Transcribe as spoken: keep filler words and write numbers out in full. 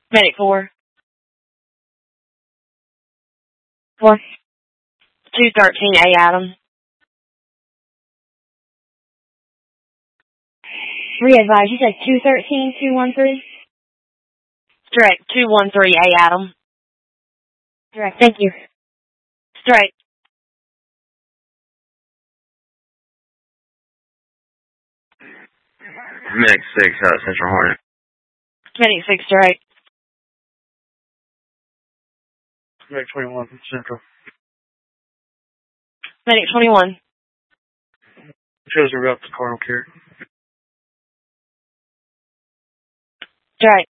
Medic four. Four. two thirteen A, Adam. Re-advise, you said two thirteen, two one three? Direct, two one three A, Adam. Direct, thank you. Straight. Medic six out of Central Hornet. Medic six, direct. Medic twenty-one from Central. Medic twenty-one. Shows a route to Cardinal Care. Direct.